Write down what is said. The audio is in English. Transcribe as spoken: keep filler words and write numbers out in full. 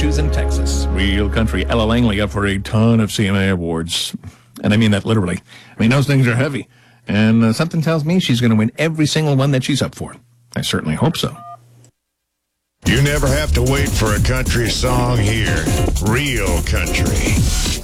news in Texas. Real country. Ella Langley up for a ton of C M A awards. And I mean that literally. I mean, those things are heavy. And uh, something tells me she's going to win every single one that she's up for. I certainly hope so. You never have to wait for a country song here. Real country.